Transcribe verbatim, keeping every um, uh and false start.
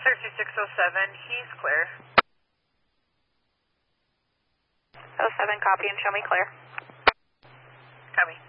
thirty-six oh seven, he's clear. oh seven, copy and show me clear. Copy.